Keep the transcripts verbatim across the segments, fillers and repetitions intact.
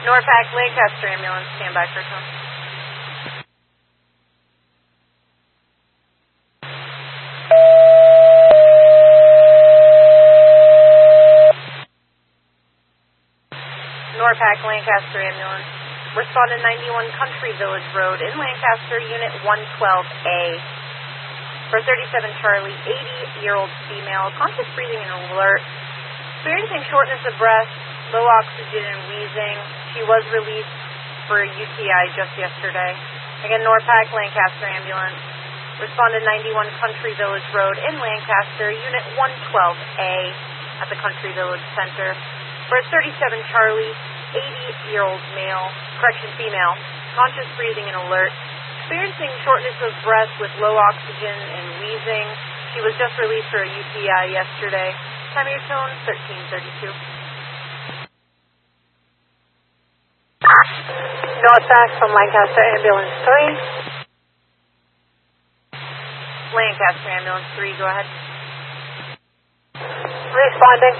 Norpac Lancaster ambulance, stand by for tone. Norpac Lancaster ambulance, respond to ninety-one Country Village Road in Lancaster, Unit one twelve A. For thirty-seven Charlie, eighty-year-old female, conscious breathing and alert, experiencing shortness of breath, low oxygen and wheezing. She was released for a U T I just yesterday. Again, Norpac Lancaster ambulance, respond to ninety-one Country Village Road in Lancaster, Unit one twelve A at the Country Village Center. For thirty-seven Charlie, eighty-year-old male, correction female, conscious breathing and alert, experiencing shortness of breath with low oxygen and wheezing. She was just released for a U T I yesterday. Time of your tone, thirteen thirty-two. Norpac from Lancaster Ambulance three. Lancaster Ambulance three, go ahead. Responding.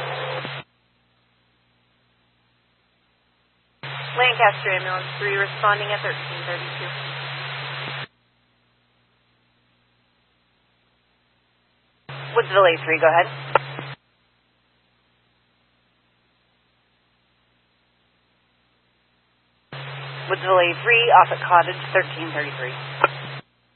Lancaster Ambulance three, responding at thirteen thirty-two. Woodsville A three, go ahead. Woodsville A three, off at Cottage, thirteen thirty-three.